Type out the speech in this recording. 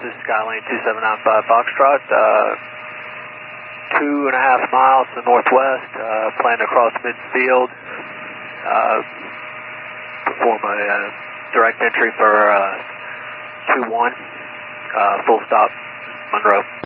this is Skylane 2795 Foxtrot, 2.5 miles to the northwest, plan to cross midfield, perform a direct entry for 2-1, full stop, Monroe.